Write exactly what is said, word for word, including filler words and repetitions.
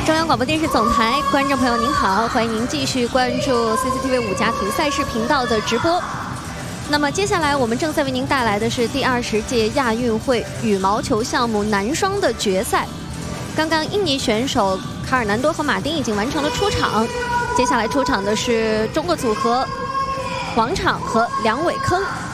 中央广播电视总台观众朋友您好，欢迎您继续关注 C C T V 五家体育赛事频道的直播。那么接下来我们正在为您带来的是第二十届亚运会羽毛球项目男双的决赛。刚刚印尼选手卡尔南多和马丁已经完成了出场，接下来出场的是中国组合王昶和梁伟铿。